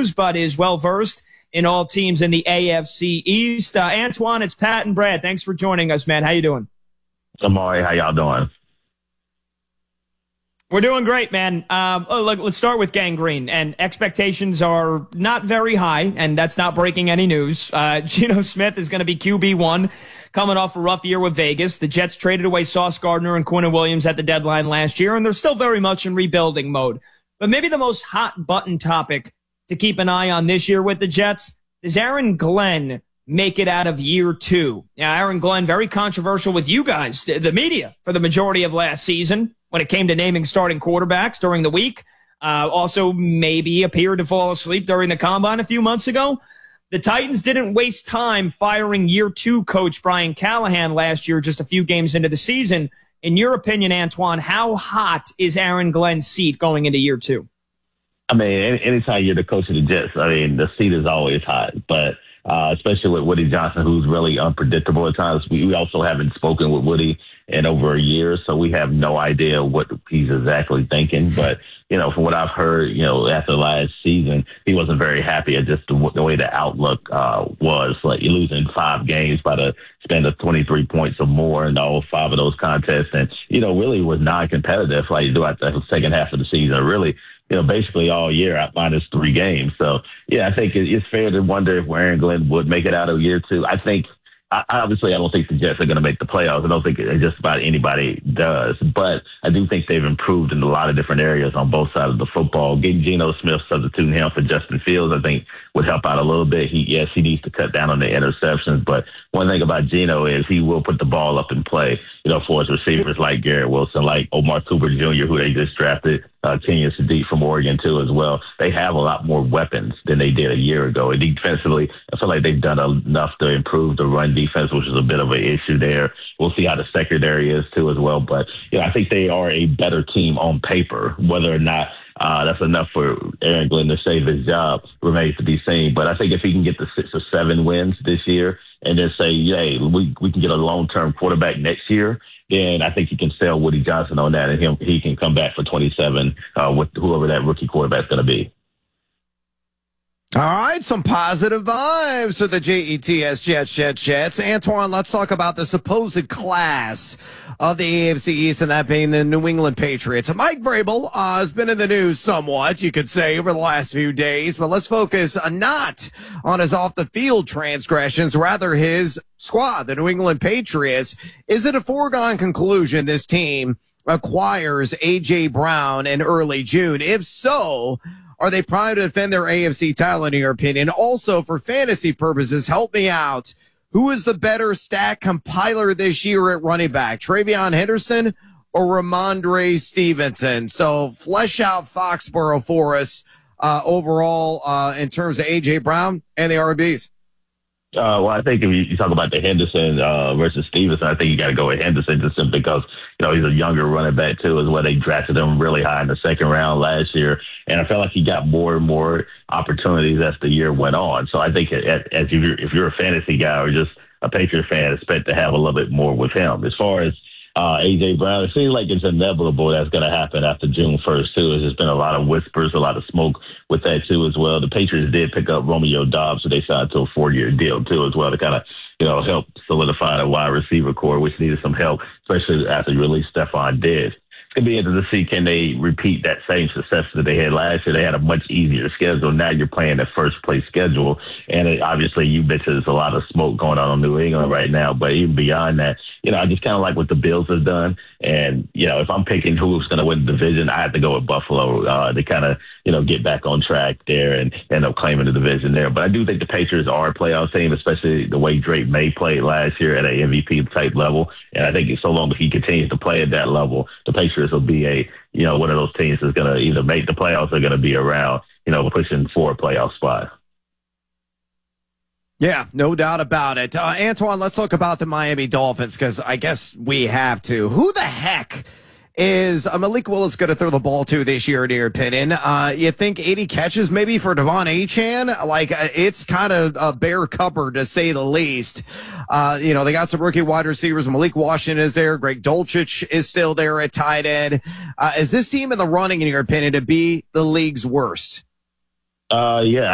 news, but is well-versed in all teams in the AFC East. Antoine, it's Pat and Brad. Thanks for joining us, man. How you doing? I'm all right. How y'all doing? We're doing great, man. Look, let's start with Gang Green. And expectations are not very high, and that's not breaking any news. Geno Smith is going to be QB1 coming off a rough year with Vegas. The Jets traded away Sauce Gardner and Quinnen Williams at the deadline last year, and they're still very much in rebuilding mode. But maybe the most hot-button topic to keep an eye on this year with the Jets is Aaron Glenn make it out of year two. Now, Aaron Glenn, very controversial with you guys, the media, for the majority of last season when it came to naming starting quarterbacks during the week. Also maybe appeared to fall asleep during the combine a few months ago. The Titans didn't waste time firing year two coach Brian Callahan last year, just a few games into the season. In your opinion, Antoine, how hot is Aaron Glenn's seat going into year two? I mean, anytime you're the coach of the Jets, I mean, the seat is always hot. But especially with Woody Johnson, who's really unpredictable at times. We also haven't spoken with Woody in over a year, so we have no idea what he's exactly thinking. But, you know, from what I've heard, you know, after last season, he wasn't very happy at just the way the outlook was. Like, you're losing 5 games by the span of 23 points or more in all 5 of those contests. And, you know, really was non-competitive like throughout the second half of the season. Really, you know, basically all year out minus 3 games. So, yeah, I think it's fair to wonder if Aaron Glenn would make it out of year two. I think, obviously, I don't think the Jets are going to make the playoffs. I don't think just about anybody does. But I do think they've improved in a lot of different areas on both sides of the football. Getting Geno Smith, substituting him for Justin Fields, I think would help out a little bit. He needs to cut down on the interceptions. But one thing about Geno is he will put the ball up in play, you know, for his receivers like Garrett Wilson, like Omar Cooper Jr., who they just drafted, Kenyon Sadiq from Oregon, too, as well. They have a lot more weapons than they did a year ago. And defensively, I feel like they've done enough to improve the run defense, which is a bit of an issue there. We'll see how the secondary is, too, as well. But, you know, I think they are a better team on paper. Whether or not that's enough for Aaron Glenn to save his job remains to be seen. But I think if he can get the 6 or 7 wins this year and then say, hey, we can get a long-term quarterback next year, then I think you can sell Woody Johnson on that, and he can come back for 27 with whoever that rookie quarterback's going to be. All right, some positive vibes for the Jets, Jets. Antoine, let's talk about the supposed class of the AFC East, and that being the New England Patriots. Mike Vrabel has been in the news somewhat, you could say, over the last few days, but let's focus not on his off-the-field transgressions, rather his squad, the New England Patriots. Is it a foregone conclusion this team acquires A.J. Brown in early June? If so, are they primed to defend their AFC title, in your opinion? Also, for fantasy purposes, help me out. Who is the better stat compiler this year at running back, TreVeyon Henderson or Ramondre Stevenson? So flesh out Foxborough for us overall in terms of A.J. Brown and the RBs. Well, I think if you talk about the Henderson versus Stevenson, I think you got to go with Henderson just simply because, you know, he's a younger running back, too, as well. They drafted him really high in the second round last year. And I felt like he got more and more opportunities as the year went on. So I think if you're a fantasy guy or just a Patriot fan, expect to have a little bit more with him. As far as A.J. Brown, it seems like it's inevitable that's going to happen after June 1st, too. There's just been a lot of whispers, a lot of smoke with that, too, as well. The Patriots did pick up Romeo Doubs, so they signed to a 4-year deal, too, as well, to kind of, you know, help solidify the wide receiver core, which needed some help, especially after you released Stephon Diggs. It's going to be interesting to see, can they repeat that same success that they had last year? They had a much easier schedule. Now you're playing a first-place schedule. And obviously, you mentioned there's a lot of smoke going on in New England right now. But even beyond that, you know, I just kind of like what the Bills have done. And, you know, if I'm picking who's going to win the division, I have to go with Buffalo to kind of, you know, get back on track there and end up claiming the division there. But I do think the Patriots are a playoff team, especially the way Drake May played last year at an MVP-type level. And I think so long as he continues to play at that level, the Patriots will be one of those teams that's going to either make the playoffs or going to be around, you know, pushing for a playoff spot. Yeah, no doubt about it. Antoine, let's talk about the Miami Dolphins because I guess we have to. Who the heck is Malik Willis going to throw the ball to this year, in your opinion? You think 80 catches maybe for Devon Achane? Like, it's kind of a bare cupboard, to say the least. You know, they got some rookie wide receivers. Malik Washington is there. Greg Dulcich is still there at tight end. Is this team in the running, in your opinion, to be the league's worst? Yeah,